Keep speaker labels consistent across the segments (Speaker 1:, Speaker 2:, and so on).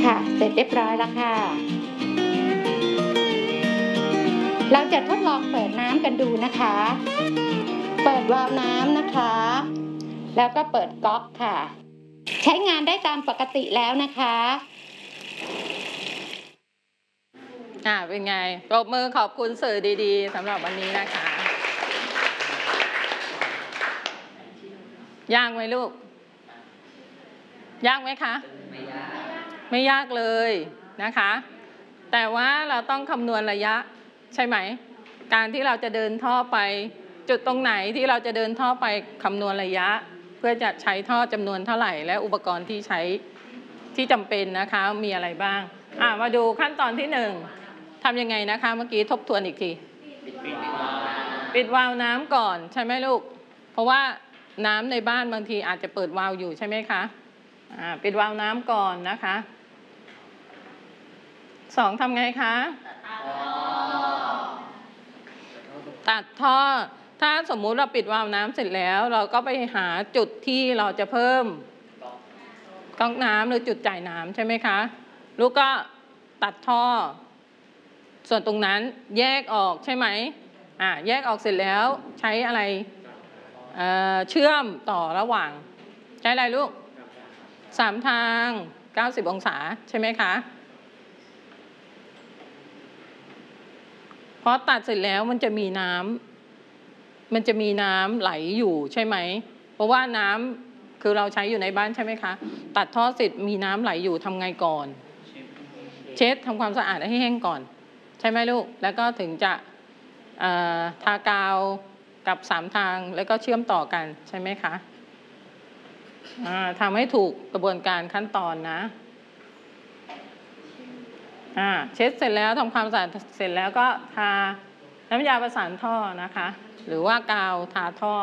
Speaker 1: ค่ะเสร็จเรียบร้อยแล้วค่ะเราจะทดลองเปิดน้ำกันดูนะคะเปิดวาล์วน้ำนะคะแล้วก็เปิดก๊อกค่ะใช้งานได้ตามปกติแล้วนะคะ
Speaker 2: เป็นไงปรบมือขอบคุณสื่อดีๆสำหรับวันนี้นะคะยากไหมลูกยากไหมคะไม่ยากเลยนะคะแต่ว่าเราต้องคำนวณระยะใช่ไหมการที่เราจะเดินท่อไปจุดตรงไหนที่เราจะเดินท่อไปคำนวณระยะเพื่อจะใช้ท่อจำนวนเท่าไหร่และอุปกรณ์ที่ใช้ที่จำเป็นนะคะมีอะไรบ้างมาดูขั้นตอนที่1ทำยังไงนะคะเมื่อกี้ทบทวนอีกทีปิดวาล์วน้ำก่อนใช่ไหมลูกเพราะว่าน้ำในบ้านบางทีอาจจะเปิดวาล์วอยู่ใช่ไหมคะปิดวาล์วน้ำก่อนนะคะ2ทำไงคะตัดท่อถ้าสมมุติเราปิดวาล์วน้ำเสร็จแล้วเราก็ไปหาจุดที่เราจะเพิ่มก๊อกน้ำหรือจุดจ่ายน้ำใช่ไหมคะลูกก็ตัดท่อส่วนตรงนั้นแยกออกใช่ไหมแยกออกเสร็จแล้วใช้อะไรเชื่อมต่อระหว่างใช้อะไรลูก3ทาง90องศาใช่ไหมคะพอตัดเสร็จแล้วมันจะมีน้ำไหลอยู่ใช่ไหมเพราะว่าน้ำคือเราใช้อยู่ในบ้านใช่ไหมคะตัดท่อเสร็จมีน้ำไหลอยู่ทำไงก่อนเช็ดทำความสะอาดให้แห้งก่อนใช่ไหมลูกแล้วก็ถึงจะทากาวกับ3ทางแล้วก็เชื่อมต่อกันใช่ไหมคะทำให้ถูกกระบวนการขั้นตอนนะเช็ดเสร็จแล้วทำความสะอาดเสร็จแล้วก็ทาน้ำยาประสานท่อนะคะหรือว่ากาวทาท่อ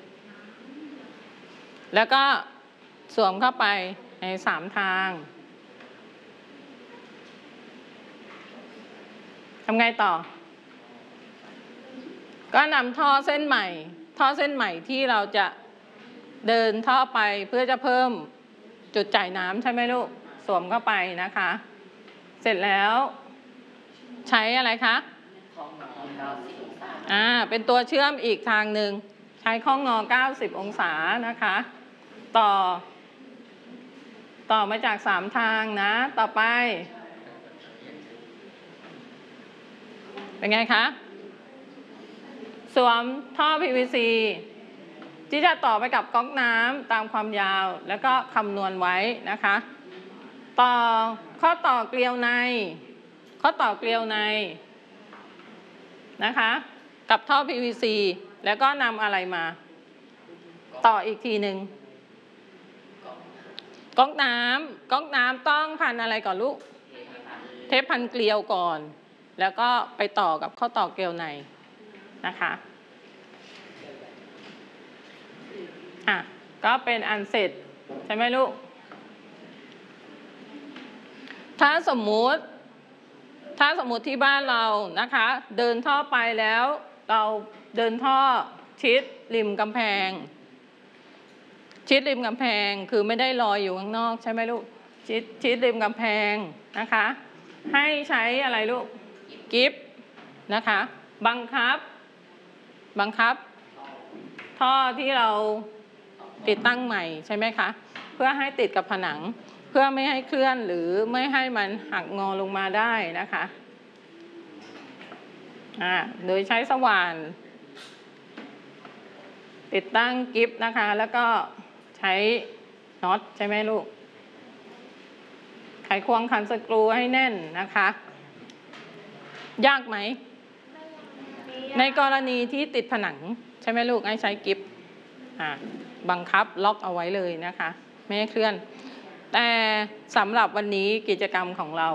Speaker 2: แล้วก็สวมเข้าไปใน3ทางทำไงต่อก็นำท่อเส้นใหม่ที่เราจะเดินท่อไปเพื่อจะเพิ่มจุดจ่ายน้ำใช่ไหมลูกสวมเข้าไปนะคะเสร็จแล้วใช้อะไรคะเป็นตัวเชื่อมอีกทางหนึ่งใช้ข้องงอ90องศานะคะต่อมาจาก3ทางนะต่อไปเป็นไงคะสวมท่อ PVC ที่จะต่อไปกับก๊อกน้ำตามความยาวแล้วก็คำนวณไว้นะคะต่อข้อต่อเกลียวในนะคะกับท่อ PVC แล้วก็นำอะไรมาต่ออีกทีหนึ่งก๊อกน้ำต้องพันอะไรก่อนลูกเทปพันเกลียวก่อนแล้วก็ไปต่อกับข้อต่อเกลียวในนะคะก็เป็นอันเสร็จใช่ไหมลูกถ้าสมมุติที่บ้านเรานะคะเดินท่อไปแล้วเราเดินท่อชิดริมกำแพงคือไม่ได้ลอยอยู่ข้างนอกใช่ไหมลูกชิดริมกำแพงนะคะให้ใช้อะไรลูกกิ๊บนะคะบังคับท่อที่เราติดตั้งใหม่ใช่ไหมคะเพื่อให้ติดกับผนังเพื่อไม่ให้เคลื่อนหรือไม่ให้มันหักงอลงมาได้นะคะโดยใช้สว่านติดตั้งกิ๊บนะคะแล้วก็ใช้น็อตใช่ไหมลูกไขควงขันสกรูให้แน่นนะคะยากไหมในกรณีที่ติดผนังใช่ไหมลูกให้ใช้กิ๊บบังคับล็อกเอาไว้เลยนะคะไม่ให้เคลื่อนแต่สำหรับวันนี้กิจกรรมของเรา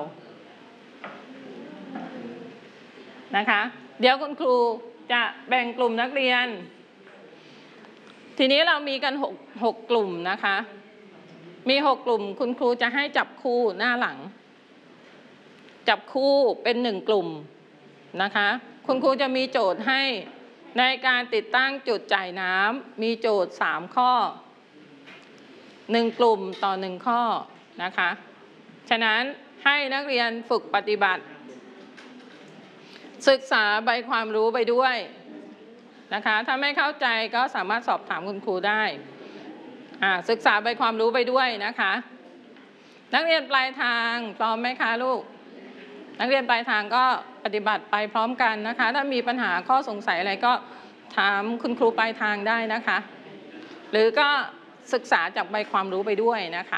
Speaker 2: นะคะเดี๋ยวคุณครูจะแบ่งกลุ่มนักเรียนทีนี้เรามีกัน6กลุ่มนะคะมี6กลุ่มคุณครูจะให้จับคู่หน้าหลังจับคู่เป็น1กลุ่มนะคะคุณครูจะมีโจทย์ให้ในการติดตั้งจุดจ่ายน้ำมีโจทย์3ข้อ1กลุ่มต่อ1ข้อนะคะฉะนั้นให้นักเรียนฝึกปฏิบัติ ศึกษาใบความรู้ไปด้วยนะคะถ้าไม่เข้าใจก็สามารถสอบถามคุณครูได้ศึกษาใบความรู้ไปด้วยนะคะนักเรียนปลายทางพร้อมไหมคะลูกนักเรียนปลายทางก็ปฏิบัติไปพร้อมกันนะคะถ้ามีปัญหาข้อสงสัยอะไรก็ถามคุณครูปลายทางได้นะคะหรือก็ศึกษาจากใบความรู้ไปด้วยนะคะ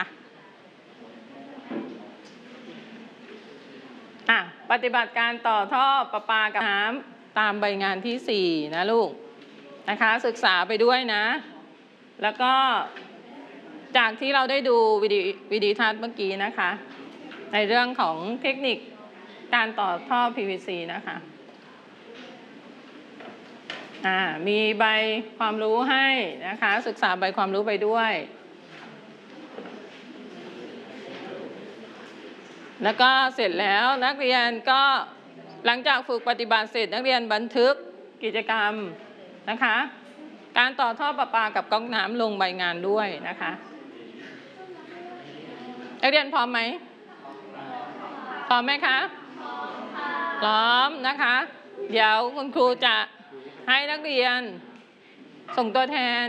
Speaker 2: ปฏิบัติการต่อท่อประปากับน้ำตามใบงานที่4นะลูกนะคะศึกษาไปด้วยนะแล้วก็จากที่เราได้ดูวิดีทัศน์เมื่อกี้นะคะในเรื่องของเทคนิคการต่อท่อ PVC นะคะมีใบความรู้ให้นะคะศึกษาใบความรู้ไปด้วยแล้วก็เสร็จแล้วนักเรียนก็หลังจากฝึกปฏิบัติเสร็จนักเรียนบันทึกกิจกรรมนะคะการต่อท่อประปากับก๊อกน้ำลงใบงานด้วยนะคะนักเรียนพร้อมไหมพร้อมไหมคะพร้อมนะคะเดี๋ยวคุณครูจะให้นักเรียนส่งตัวแทน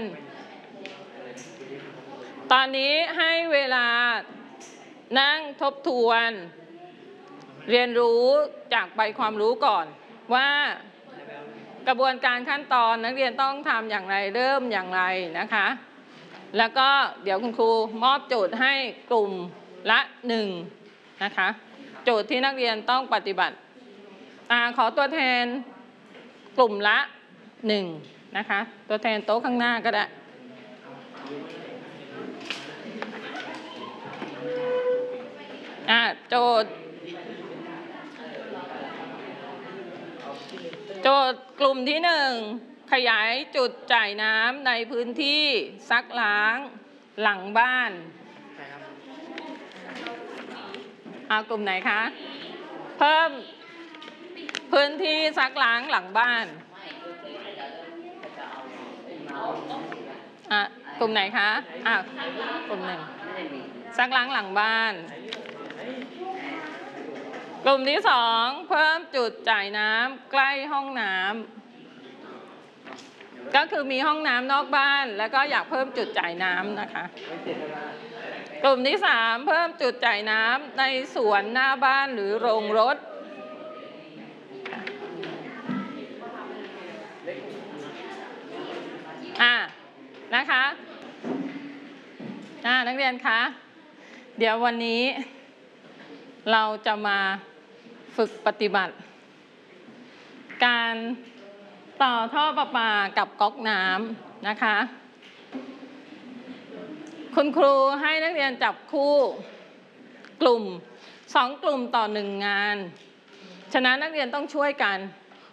Speaker 2: ตอนนี้ให้เวลานั่งทบทวนเรียนรู้จากใบความรู้ก่อนว่ากระบวนการขั้นตอนนักเรียนต้องทำอย่างไรเริ่มอย่างไรนะคะแล้วก็เดี๋ยวคุณครูมอบโจทย์ให้กลุ่มละ1นะคะโจทย์ที่นักเรียนต้องปฏิบัติขอตัวแทนกลุ่มละ1นะคะตัวแทนโต๊ะข้างหน้าก็ได้โจทย์กลุ่มที่1ขยายจุดจ่ายน้ำในพื้นที่ซักล้างหลังบ้านกลุ่มไหนคะเพิ่มพื้นที่ซักล้างหลังบ้านกลุ่มไหนคะกลุ่ม1ซักล้างหลังบ้านกลุ่มที่2เพิ่มจุดจ่ายน้ำใกล้ห้องน้ำก็คือมีห้องน้ำนอกบ้านแล้วก็อยากเพิ่มจุดจ่ายน้ำนะคะกลุ่มที่3เพิ่มจุดจ่ายน้ำในสวนหน้าบ้านหรือโรงรถนะคะนักเรียนคะเดี๋ยววันนี้เราจะมาฝึกปฏิบัติการต่อท่อประปากับก๊อกน้ำนะคะคุณครูให้นักเรียนจับคู่กลุ่ม2กลุ่มต่อ1งานฉะนั้นนักเรียนต้องช่วยกัน